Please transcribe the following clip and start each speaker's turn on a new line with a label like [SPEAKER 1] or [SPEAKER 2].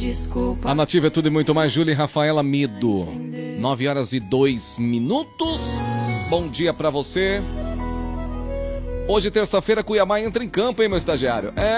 [SPEAKER 1] desculpas.
[SPEAKER 2] A Nativa é tudo e muito mais. Júlia e Rafaela Mido. 9h02. Bom dia pra você. Hoje, terça-feira, Cuiabá entra em campo, hein, meu estagiário?